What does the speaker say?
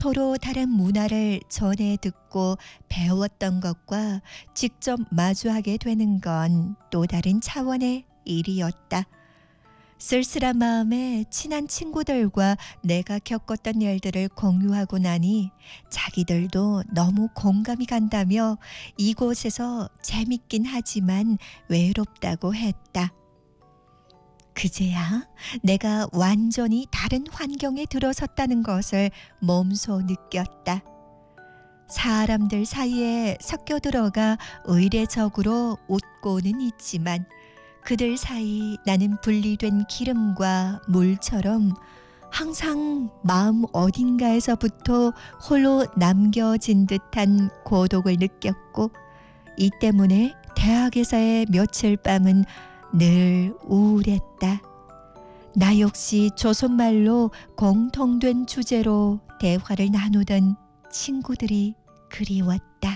서로 다른 문화를 전해 듣고 배웠던 것과 직접 마주하게 되는 건 또 다른 차원의 일이었다. 쓸쓸한 마음에 친한 친구들과 내가 겪었던 일들을 공유하고 나니 자기들도 너무 공감이 간다며 이곳에서 재밌긴 하지만 외롭다고 했다. 그제야 내가 완전히 다른 환경에 들어섰다는 것을 몸소 느꼈다. 사람들 사이에 섞여 들어가 의례적으로 웃고는 있지만 그들 사이 나는 분리된 기름과 물처럼 항상 마음 어딘가에서부터 홀로 남겨진 듯한 고독을 느꼈고, 이 때문에 대학에서의 며칠 밤은 늘 우울했다. 나 역시 조선말로 공통된 주제로 대화를 나누던 친구들이 그리웠다.